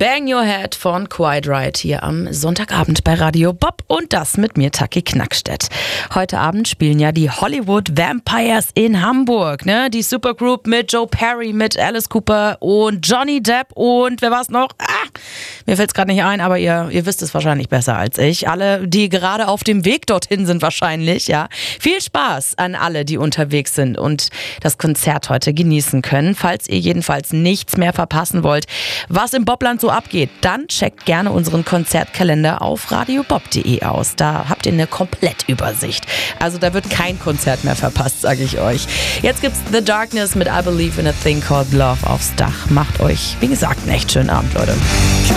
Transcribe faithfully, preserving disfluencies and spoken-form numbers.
Bang Your Head von Quiet Riot hier am Sonntagabend bei Radio Bob und das mit mir, Taki Knackstedt. Heute Abend spielen ja die Hollywood Vampires in Hamburg, ne? Die Supergroup mit Joe Perry, mit Alice Cooper und Johnny Depp und wer war's noch? Ah, mir fällt's gerade nicht ein, aber ihr, ihr wisst es wahrscheinlich besser als ich. Alle, die gerade auf dem Weg dorthin sind wahrscheinlich, ja. Viel Spaß an alle, die unterwegs sind und das Konzert heute genießen können. Falls ihr jedenfalls nichts mehr verpassen wollt, was im Bobland so abgeht, dann checkt gerne unseren Konzertkalender auf radiobob punkt de aus. Da habt ihr eine Komplettübersicht. Also da wird kein Konzert mehr verpasst, sage ich euch. Jetzt gibt's The Darkness mit I Believe in a Thing Called Love aufs Dach. Macht euch, wie gesagt, einen echt schönen Abend, Leute.